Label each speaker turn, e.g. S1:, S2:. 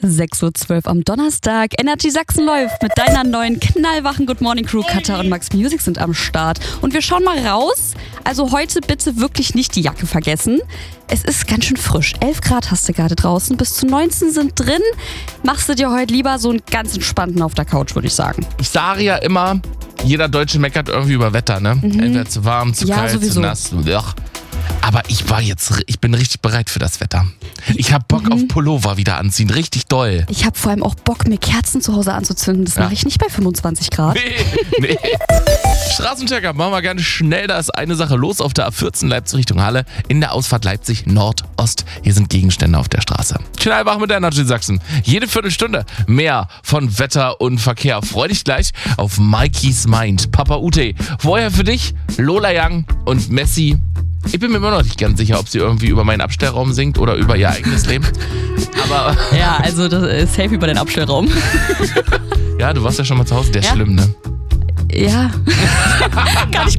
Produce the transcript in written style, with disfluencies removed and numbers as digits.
S1: 6:12 Uhr am Donnerstag. Energy Sachsen läuft mit deiner neuen knallwachen Good Morning Crew. Katha und Max Music sind am Start. Und wir schauen mal raus. Also heute bitte wirklich nicht die Jacke vergessen. Es ist ganz schön frisch. 11 Grad hast du gerade draußen. Bis zu 19 sind drin. Machst du dir heute lieber so einen ganz entspannten auf der Couch, würde ich sagen.
S2: Ich sage ja immer, jeder Deutsche meckert irgendwie über Wetter, ne? Entweder zu warm, zu kalt,
S1: sowieso.
S2: zu nass. Ugh. Aber ich bin richtig bereit für das Wetter. Ich habe Bock auf Pullover wieder anziehen, richtig doll.
S1: Ich habe vor allem auch Bock, mir Kerzen zu Hause anzuzünden. Das mache ich nicht bei 25 Grad.
S2: Nee. Straßenchecker, machen wir gerne schnell. Da ist eine Sache los auf der A14 Leipzig Richtung Halle. In der Ausfahrt Leipzig Nordost. Hier sind Gegenstände auf der Straße. Knallwach mit der Energy Sachsen. Jede Viertelstunde mehr von Wetter und Verkehr. Freu dich gleich auf Mikey's Mind. Papa Ute. Vorher für dich Lola Young und Messi. Ich bin mir immer noch nicht ganz sicher, ob sie irgendwie über meinen Abstellraum singt oder über ihr eigenes Leben. Aber
S1: Ja, also das ist safe über den Abstellraum.
S2: ja, du warst ja schon mal zu Hause. Der ist schlimm, ne?
S1: Ja. Kann ich